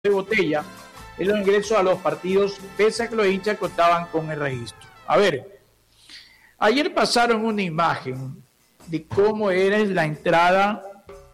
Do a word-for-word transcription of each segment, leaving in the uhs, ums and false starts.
de botella en los ingresos a los partidos, pese a que los hinchas contaban con el registro. A ver, ayer pasaron una imagen de cómo era la entrada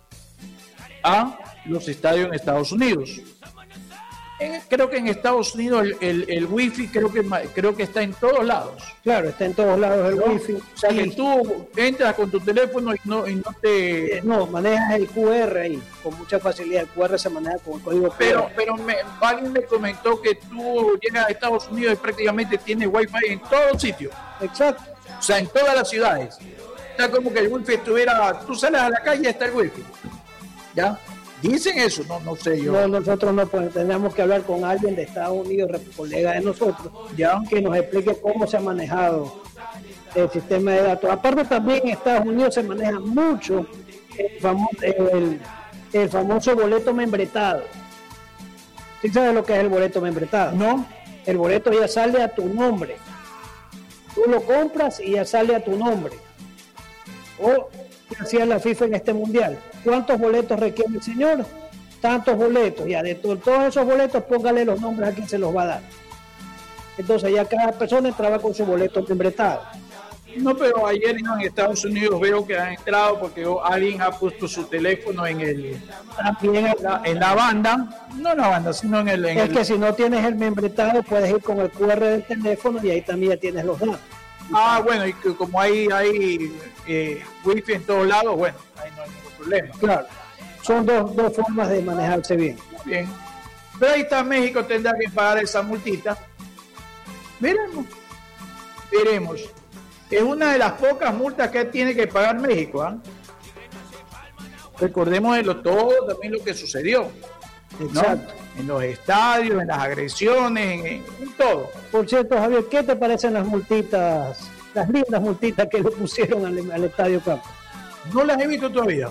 a los estadios en Estados Unidos. En, creo que en Estados Unidos el, el, el wifi creo que creo que está en todos lados. Claro, está en todos lados el ¿no? wifi. O sea, que tú entras con tu teléfono y no, y no te... No, manejas el Q R ahí, con mucha facilidad. El Q R se maneja con el código Pero, Q R. pero me, alguien me comentó que tú llegas a Estados Unidos y prácticamente tienes wifi en todos sitios. Exacto. O sea, en todas las ciudades. Está como que el wifi estuviera... Tú sales a la calle y está el wifi. ¿Ya? Dicen eso, no, no sé yo. No, nosotros no podemos, tendríamos que hablar con alguien de Estados Unidos, colega de nosotros, ya que nos explique cómo se ha manejado el sistema de datos. Aparte también en Estados Unidos se maneja mucho el famoso, el, el famoso boleto membretado. ¿Sí sabes lo que es el boleto membretado? No. El boleto ya sale a tu nombre. Tú lo compras y ya sale a tu nombre. O que hacía la FIFA en este mundial. ¿Cuántos boletos requiere el señor? Tantos boletos. Ya de to- todos esos boletos, póngale los nombres a quien se los va a dar. Entonces ya cada persona entraba con su boleto membretado. No, pero ayer en Estados Unidos veo que han entrado porque alguien ha puesto su teléfono en el También en la, en la banda, no en la banda, sino en el... En es el... que si no tienes el membretado, puedes ir con el Q R del teléfono y ahí también ya tienes los datos. Ah, bueno, y que como hay, hay eh, wifi en todos lados, bueno, ahí no hay ningún problema. Claro, son dos, dos formas de manejarse bien. Bien. Pero ahí está, México tendrá que pagar esa multita. Veremos. Veremos. Es una de las pocas multas que tiene que pagar México. ¿eh? Recordemos de lo, todo también lo que sucedió. Exacto. ¿no? En los estadios, en las agresiones, en, en, en todo. Por cierto, Javier, ¿qué te parecen las multitas, las lindas multitas que le pusieron al, al Estadio Campo? No las he visto todavía.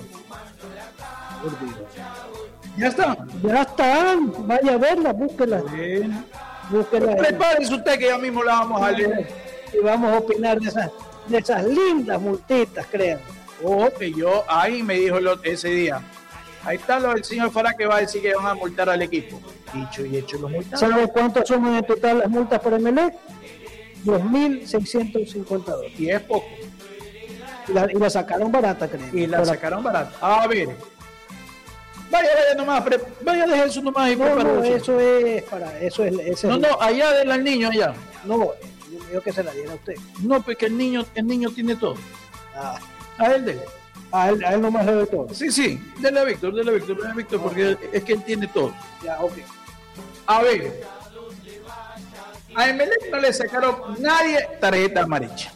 Ya está. Ya están, vaya a verlas, búsquelas. Bien. Búsquelas. Prepárese usted que ya mismo la vamos a leer. Y vamos a opinar de esas, de esas lindas multitas, créanme. Ojo, que yo, ahí me dijo el, ese día. Ahí está lo del señor Farah que va a decir que van a multar al equipo. Dicho y hecho, lo multaron. ¿Sabes cuántas son en total las multas por Emelec? dos mil seiscientos cincuenta dólares. Y es poco. Y la, y la sacaron barata, creo. Y la Para... sacaron barata. A ver. Vaya, vaya nomás, pre... vaya a dejar eso nomás y No, no, eso es para, eso es, ese No, es no, el... allá del al niño allá. No, yo me digo que se la diera a usted. No, pues que el niño, el niño tiene todo. Ah, A él dele. a él, a él nomás le doy todo. Sí, sí, dele a Víctor, dele a Víctor, dele a Víctor, porque es que él tiene todo. Ya, ok. A ver. A Emelec no le sacaron nadie tarjeta amarilla.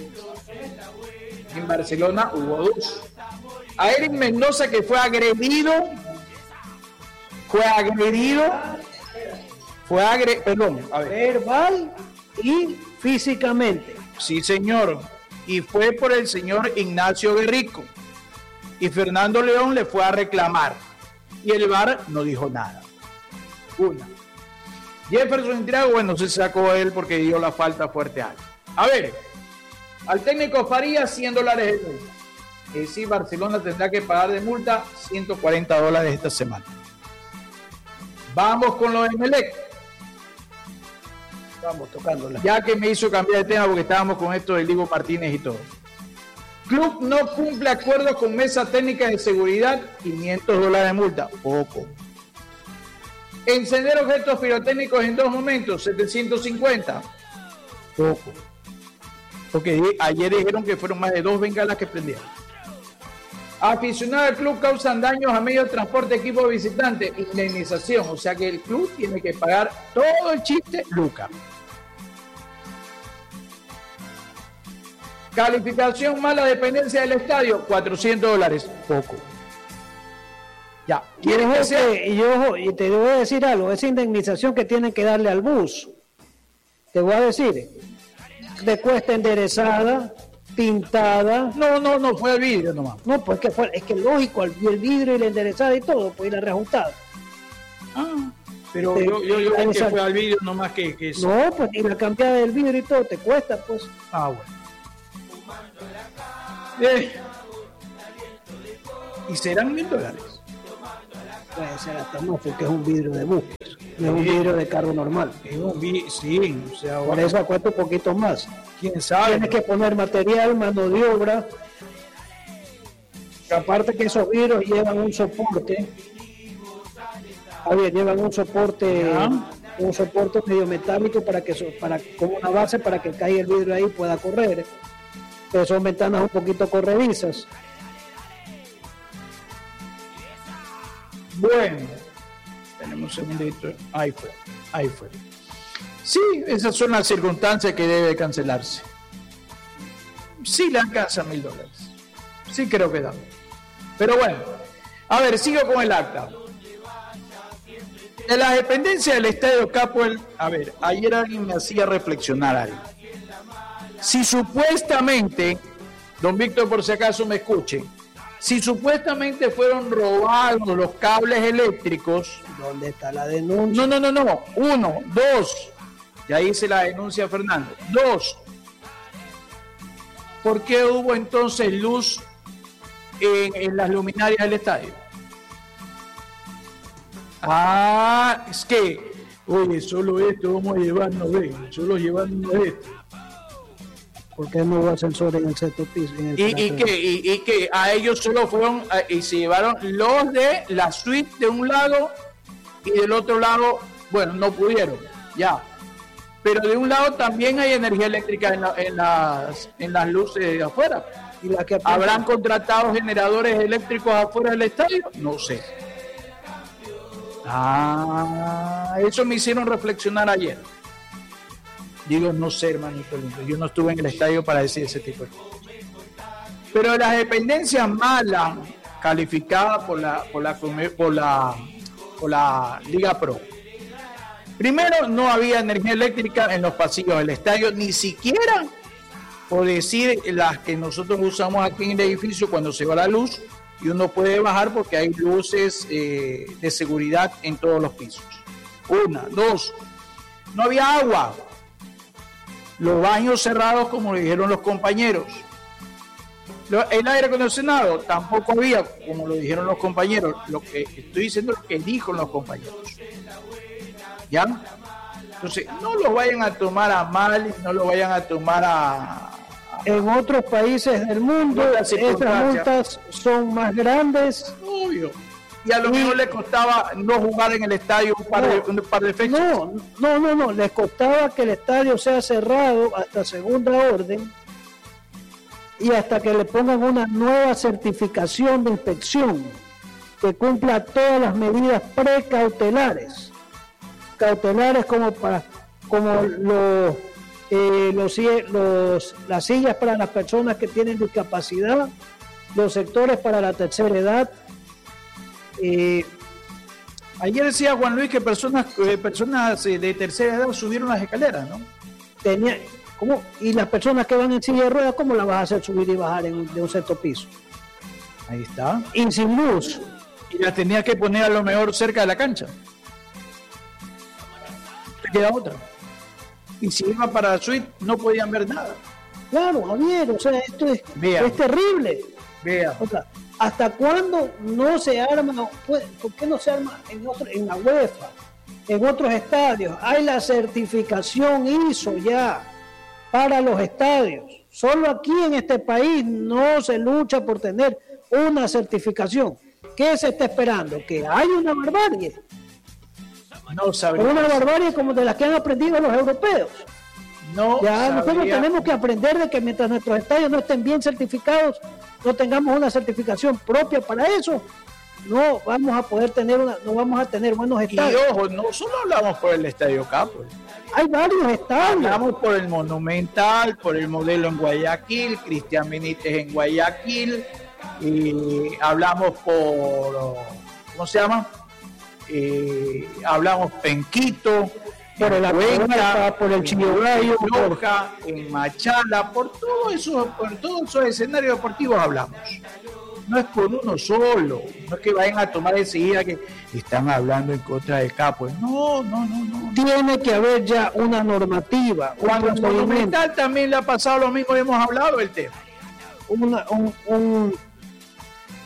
En Barcelona hubo dos. A Eric Mendoza, que fue agredido, fue agredido, fue agredido, perdón, a ver. Verbal y físicamente. Sí, señor. Y fue por el señor Ignacio Guerrico. Y Fernando León le fue a reclamar. Y el V A R no dijo nada. Una. Jefferson Triago, bueno, se sacó él porque dio la falta fuerte a él. A ver, al técnico Farías cien dólares el mes. Que sí, Barcelona tendrá que pagar de multa ciento cuarenta dólares esta semana. Vamos con lo de Emelec. Vamos tocándola. Ya que me hizo cambiar de tema porque estábamos con esto del Diego Martínez y todo. Club no cumple acuerdos con mesa técnica de seguridad, quinientos dólares de multa. Poco. Encender objetos pirotécnicos en dos momentos, setecientos cincuenta. Poco. Porque ayer dijeron que fueron más de dos bengalas que prendieron. Aficionados del club causan daños a medio de transporte de equipo visitante, indemnización. O sea que el club tiene que pagar todo el chiste, Luca. Calificación mala dependencia del estadio, cuatrocientos dólares. Poco. Ya. ¿Quieres que sea? Y yo y te voy a decir algo, esa indemnización que tienen que darle al bus, te voy a decir, de cuesta enderezada, pintada. No, no, no, fue el vidrio nomás. No, pues que fue, es que lógico, el, el vidrio y la enderezada y todo, pues y la reajustada. Ah, pero Te, yo, yo, yo creo esa, que fue al vidrio nomás que, que eso. No, pues y la cambiada del vidrio y todo, te cuesta, pues. Ah, bueno. Eh, y serán mil dólares. puede ser hasta más porque es un vidrio de buques, no es un vidrio de carro normal. Es un vi- sí, o sea, Por eso cuesta un poquito más. quién sabe. Tienes que poner material, mano de obra. Aparte que esos vidrios llevan un soporte. Oye, llevan un soporte, Ya. un soporte medio metálico para que so- para como una base para que caiga el vidrio ahí y pueda correr. Pero son ventanas un poquito corredizas. Bueno, tenemos un segundito. Ahí fue, ahí fue. Sí, esas son las circunstancias que debe cancelarse. Sí le alcanza mil dólares. Sí creo que da. Pero bueno, a ver, sigo con el acta. De las dependencias del Estadio Capuel, a ver, ayer alguien me hacía reflexionar algo. Si supuestamente, don Víctor, por si acaso me escuche, si supuestamente fueron robados los cables eléctricos, ¿Dónde está la denuncia? no, no, no, no, uno, dos, ya hice la denuncia, Fernando, dos, ¿por qué hubo entonces luz en, en las luminarias del estadio? Ah, es que, oye, solo esto vamos a llevarnos, ve, solo llevarnos esto. ¿Por qué no hubo ascensor en el sexto piso? En el Y, y tercero? que y, y que a ellos solo fueron a- y se llevaron los de la suite de un lado y del otro lado, bueno, no pudieron, ya. Pero de un lado también hay energía eléctrica en, la- en las en las luces de afuera. ¿Y la que apunta? ¿Habrán contratado generadores eléctricos afuera del estadio? No sé. Ah, eso me hicieron reflexionar ayer. Digo, no sé, hermanito lindo, yo no estuve en el estadio para decir ese tipo de cosas. Pero las dependencias malas calificadas por la, por la, por la, por la Liga Pro. Primero, no había energía eléctrica en los pasillos del estadio, ni siquiera por decir las que nosotros usamos aquí en el edificio cuando se va la luz y uno puede bajar porque hay luces eh, de seguridad en todos los pisos. Una, dos, no había agua. Los baños cerrados, como le dijeron los compañeros. Lo- El aire acondicionado tampoco había, como lo dijeron los compañeros. Lo que estoy diciendo es lo que dijo los compañeros. ¿Ya? Entonces, no lo vayan a tomar a mal, no lo vayan a tomar a... En otros países del mundo, Otras estas circunstancias. multas son más grandes. Obvio. Y a lo mejor le costaba no jugar en el estadio un par de, un par de fechas. No, no, no, no. Les costaba que el estadio sea cerrado hasta segunda orden y hasta que le pongan una nueva certificación de inspección que cumpla todas las medidas precautelares. Cautelares como para como los, eh, los, los las sillas para las personas que tienen discapacidad, los sectores para la tercera edad. Eh, Ayer decía Juan Luis que personas, eh, personas eh, de tercera edad subieron las escaleras, ¿no? tenía, ¿cómo? Y las personas que van en silla de ruedas, ¿cómo las vas a hacer subir y bajar en, un- de un sexto piso? Ahí está. Y sin luz. Y las tenía que poner a lo mejor cerca de la cancha. Te queda otra. Y si iba para la suite, no podían ver nada. Claro, Javier, o sea, esto es, Vea. es terrible. Vea. O sea, ¿hasta cuándo no se arma? Pues, ¿por qué no se arma en, otro, en la UEFA, en otros estadios? Hay la certificación I S O ya para los estadios. Solo aquí en este país no se lucha por tener una certificación. ¿Qué se está esperando? Que haya una barbarie. No sabría. Una barbarie como de las que han aprendido los europeos. No Ya nosotros sabría. tenemos que aprender de que mientras nuestros estadios no estén bien certificados, no tengamos una certificación propia para eso, no vamos a poder tener una, no vamos a tener buenos Y estadios. ojo, no solo hablamos por el Estadio Capo. Hay varios estadios. Hablamos por el Monumental, por el modelo en Guayaquil, Cristian Benítez en Guayaquil, y hablamos por, ¿cómo se llama? Eh, hablamos en Quito, Por el en Atahualpa, por el en Chillogallo, en Loja, en Machala, por todo eso, por todos esos escenarios deportivos hablamos. No es por uno solo, no es que vayan a tomar enseguida que están hablando en contra del Capo. No, no, no, no. Tiene que haber ya una normativa, un Cuando el procedimiento, Monumental también le ha pasado lo mismo, hemos hablado del tema. una- un, un-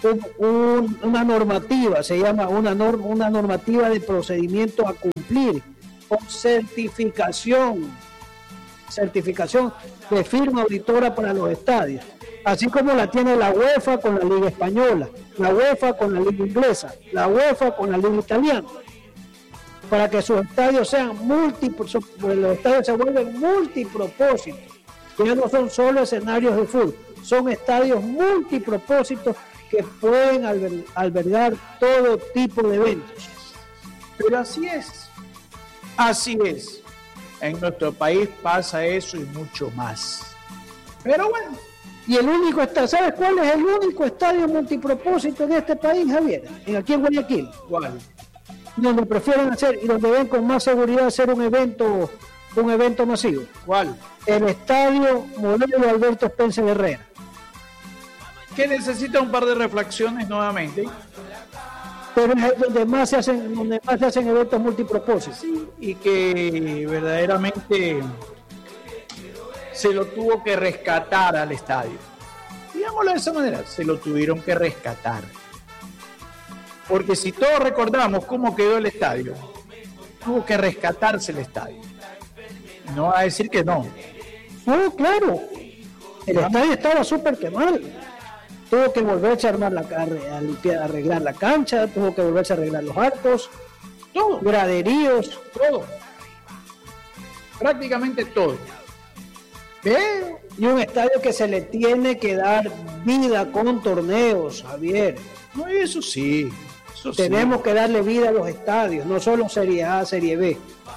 un, un, una normativa, se llama una, norma, una normativa de procedimiento a cumplir, con certificación, certificación de firma auditora para los estadios, así como la tiene la UEFA con la Liga Española, la UEFA con la Liga Inglesa, la UEFA con la Liga Italiana, para que sus estadios sean múltiples, los estadios se vuelven multipropósitos, que ya no son solo escenarios de fútbol, son estadios multipropósitos que pueden alber, albergar todo tipo de eventos. Pero así es, así es. En nuestro país pasa eso y mucho más. Pero bueno. Y el único estadio, ¿sabes cuál es el único estadio multipropósito en este país, Javier? En aquí en Guayaquil. ¿Cuál? Donde prefieren hacer y donde ven con más seguridad hacer un evento, un evento masivo. ¿Cuál? El estadio modelo Alberto Spencer Herrera. Que necesita un par de reflexiones nuevamente. Pero es donde más se hacen, donde más se hacen eventos multipropósitos. Sí, y que verdaderamente se lo tuvo que rescatar al estadio. Digámoslo de esa manera, se lo tuvieron que rescatar. Porque si todos recordamos cómo quedó el estadio, tuvo que rescatarse el estadio. No va a decir que no. No, claro. El ¿Ah? estadio estaba súper quemado. Tuvo que volverse a armar la a limpiar, arreglar la cancha, tuvo que volverse a arreglar los arcos, todo, graderíos, todo. Prácticamente todo. Pero, y un estadio que se le tiene que dar vida con torneos, Javier. No, eso sí. Eso Tenemos sí. que darle vida a los estadios, no solo Serie A, Serie B.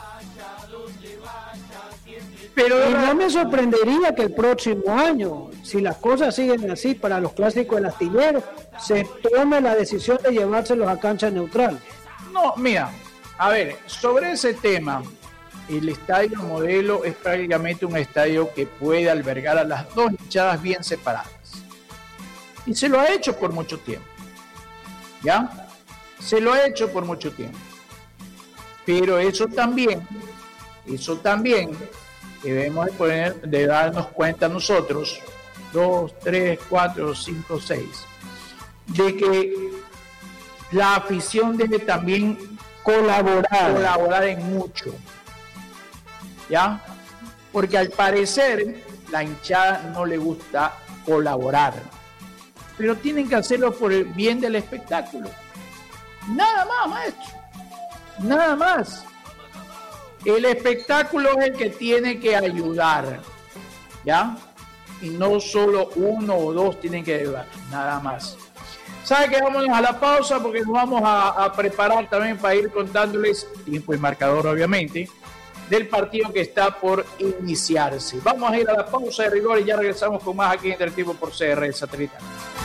Pero y no me sorprendería que el próximo año, si las cosas siguen así para los clásicos del astillero, se tome la decisión de llevárselos a cancha neutral. No, mira, a ver, sobre ese tema, el estadio modelo es prácticamente un estadio que puede albergar a las dos hinchadas bien separadas. Y se lo ha hecho por mucho tiempo. ¿Ya? Se lo ha hecho por mucho tiempo. Pero eso también, eso también debemos de, poner, de darnos cuenta nosotros, dos, tres, cuatro, cinco, seis, de que la afición debe también colaborar, colaborar en mucho. ¿Ya? Porque al parecer la hinchada no le gusta colaborar, pero tienen que hacerlo por el bien del espectáculo. Nada más, maestro. Nada más. El espectáculo es el que tiene que ayudar, ¿ya? Y no solo uno o dos tienen que ayudar, nada más. ¿Sabe qué? Vámonos a la pausa porque nos vamos a, a preparar también para ir contándoles, tiempo y marcador obviamente, del partido que está por iniciarse. Vamos a ir a la pausa de rigor y ya regresamos con más aquí en Interactivo por C R Satelital.